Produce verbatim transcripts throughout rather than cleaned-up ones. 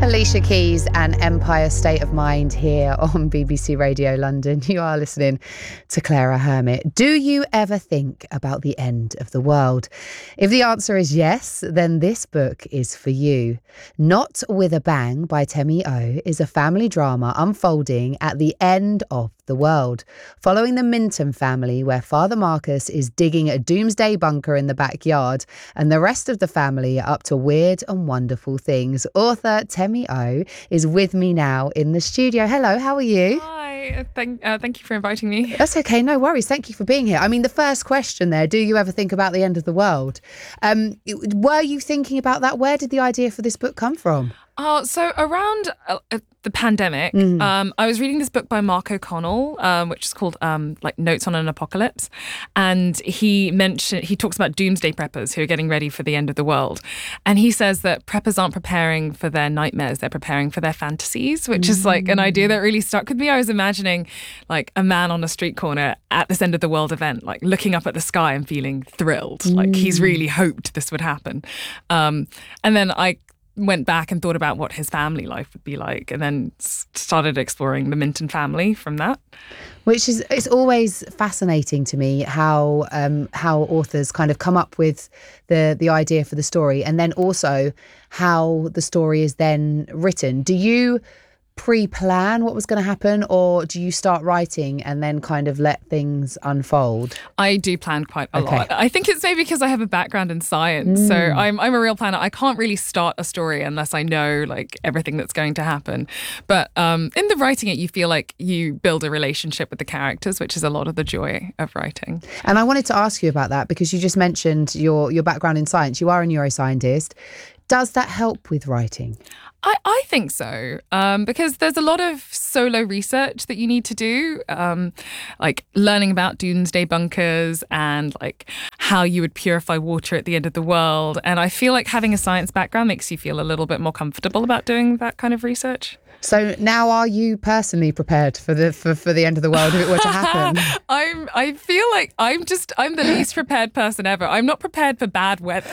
Alicia Keys and Empire State of Mind here on B B C Radio London. You are listening to Clara Hermit. Do you ever think about the end of the world? If the answer is yes, then this book is for you. Not With a Bang by Temi O is a family drama unfolding at the end of the world, following the Minton family, where Father Marcus is digging a doomsday bunker in the backyard and the rest of the family are up to weird and wonderful things. Author Temi O is with me now in the studio. Hello, how are you? Hi, thank, uh, thank you for inviting me. That's okay, no worries. Thank you for being here. I mean, the first question there, do you ever think about the end of the world? Um, were you thinking about that? Where did the idea for this book come from? Oh, so around uh, the pandemic, mm. um, I was reading this book by Mark O'Connell, um, which is called um, like Notes on an Apocalypse. And he mentioned, he talks about doomsday preppers who are getting ready for the end of the world. And he says that preppers aren't preparing for their nightmares, they're preparing for their fantasies, which mm. is like an idea that really stuck with me. I was imagining like a man on a street corner at this end of the world event, like looking up at the sky and feeling thrilled, mm. like he's really hoped this would happen. Um, and then I went back and thought about what his family life would be like, and then started exploring the Minton family from that. Which is, it's always fascinating to me how um, how authors kind of come up with the the idea for the story, and then also how the story is then written. Do you pre-plan what was going to happen, or do you start writing and then kind of let things unfold? I do plan quite a okay. lot. I think it's maybe because I have a background in science, mm. so I'm I'm a real planner. I can't really start a story unless I know like everything that's going to happen. But um, in the writing it, you feel like you build a relationship with the characters, which is a lot of the joy of writing. And I wanted to ask you about that because you just mentioned your your background in science. You are a neuroscientist. Does that help with writing? I, I think so, um, because there's a lot of solo research that you need to do, um, like learning about doomsday bunkers and like how you would purify water at the end of the world. And I feel like having a science background makes you feel a little bit more comfortable about doing that kind of research. So now, are you personally prepared for the for, for the end of the world if it were to happen? I'm. I feel like I'm just. I'm the least prepared person ever. I'm not prepared for bad weather,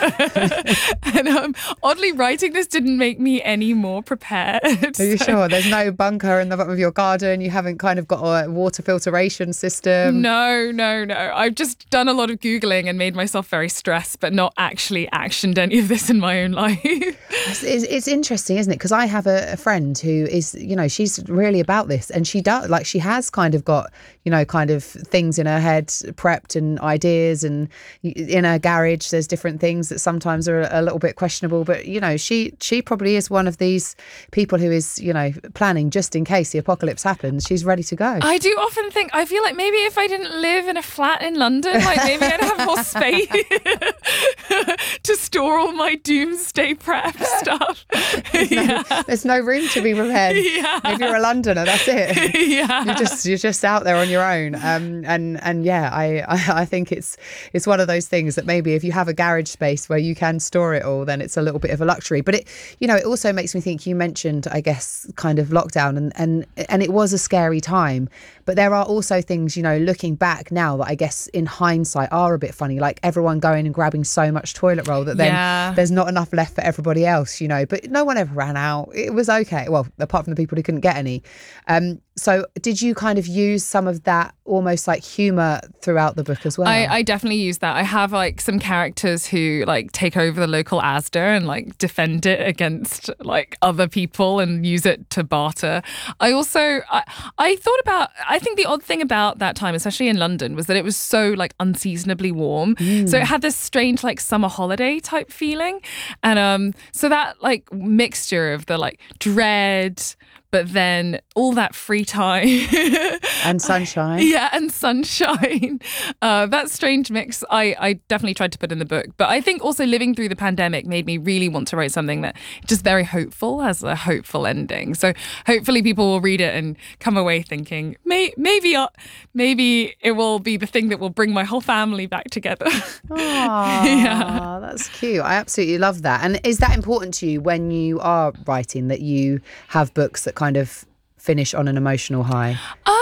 and um, oddly, writing this didn't make me any more prepared. Are you sure? There's no bunker in the bottom of your garden. You haven't kind of got a water filtration system. No, no, no. I've just done a lot of Googling and made myself very stressed, but not actually actioned any of this in my own life. It's, it's, it's interesting, isn't it? Because I have a, a friend who is, you know, she's really about this, and she does, like, she has kind of got, you know, kind of things in her head prepped and ideas, and in her garage there's different things that sometimes are a little bit questionable, but you know, she she probably is one of these people who is, you know, planning just in case the apocalypse happens. She's ready to go. I do often think, I feel like maybe if I didn't live in a flat in London, like maybe I'd have more space to store all my doomsday prep stuff. There's, yeah. no, there's no room to be prepared. Yeah. If you're a Londoner, that's it. Yeah. You're just you're just out there on your own. Um, and and yeah, I, I I think it's it's one of those things that maybe if you have a garage space where you can store it all, then it's a little bit of a luxury. But it, you know, it also makes me think. You mentioned, I guess, kind of lockdown, and and and it was a scary time. But there are also things, you know, looking back now that I guess in hindsight are a bit funny, like everyone going and grabbing so much toilet roll that then yeah. there's not enough left for everybody else, you know. But no one ever ran out. It was okay. Well, apart from the people who couldn't get any. Um, so did you kind of use some of that almost like humour throughout the book as well? I, I definitely use that. I have like some characters who like take over the local Asda and like defend it against like other people and use it to barter. I also, I, I thought about, I think the odd thing about that time, especially in London, was that it was so like unseasonably warm. Mm. So it had this strange like summer holiday type feeling. And um, so that like mixture of the like dread, but then all that free time. And sunshine. Yeah, and sunshine. Uh, that strange mix, I, I definitely tried to put in the book. But I think also living through the pandemic made me really want to write something that just very hopeful, has a hopeful ending. So hopefully people will read it and come away thinking, May, maybe uh, maybe it will be the thing that will bring my whole family back together. Aww, yeah. That's cute. I absolutely love that. And is that important to you when you are writing, that you have books that kind of finish on an emotional high? Um,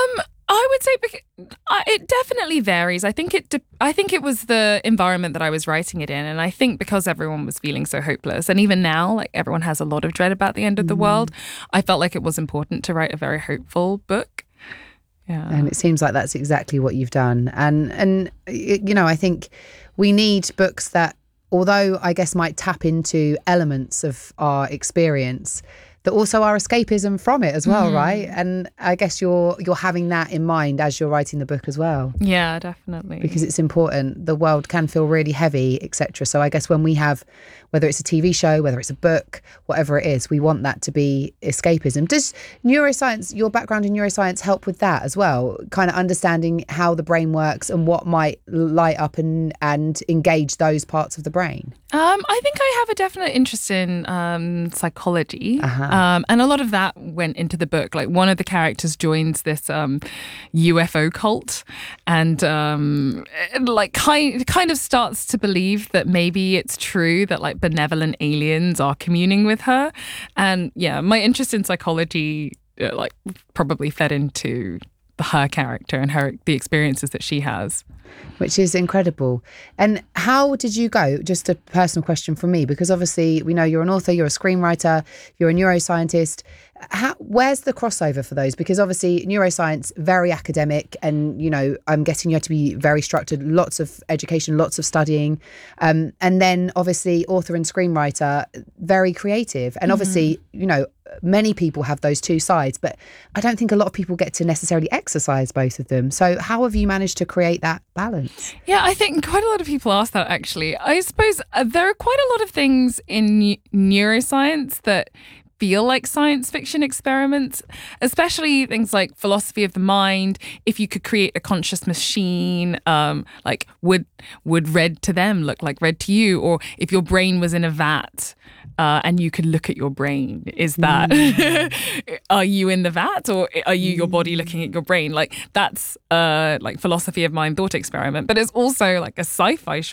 I would say bec- I- it definitely varies. I think it. De- I think it was the environment that I was writing it in, and I think because everyone was feeling so hopeless, and even now, like everyone has a lot of dread about the end of the world, I felt like it was important to write a very hopeful book. Yeah. And it seems like that's exactly what you've done. And and you know, I think we need books that, although I guess might tap into elements of our experience, that also are escapism from it as well, mm. right? And I guess you're you're having that in mind as you're writing the book as well. Yeah, definitely. Because it's important. The world can feel really heavy, et cetera. So I guess when we have, whether it's a T V show, whether it's a book, whatever it is, we want that to be escapism. Does neuroscience, your background in neuroscience, help with that as well? Kind of understanding how the brain works and what might light up and, and engage those parts of the brain? Um, I think I have a definite interest in um, psychology. Uh-huh. Um, and a lot of that went into the book. Like one of the characters joins this um, U F O cult and um, like kind, kind of starts to believe that maybe it's true that like benevolent aliens are communing with her. And yeah, my interest in psychology uh, like probably fed into her character and her the experiences that she has. Which is incredible. And how did you go? Just a personal question from me, because obviously we know you're an author, you're a screenwriter, you're a neuroscientist. How, where's the crossover for those? Because obviously neuroscience, very academic, and, you know, I'm guessing you have to be very structured, lots of education, lots of studying. Um, and then obviously author and screenwriter, very creative. And obviously, mm-hmm. you know, many people have those two sides, but I don't think a lot of people get to necessarily exercise both of them. So how have you managed to create that balance? Yeah, I think quite a lot of people ask that, actually. I suppose uh, there are quite a lot of things in ne- neuroscience that feel like science fiction experiments, especially things like philosophy of the mind. If you could create a conscious machine, um, like would would red to them look like red to you? Or if your brain was in a vat uh, and you could look at your brain, is that, mm. are you in the vat or are you your body looking at your brain? Like that's uh, like philosophy of mind thought experiment, but it's also like a sci-fi show.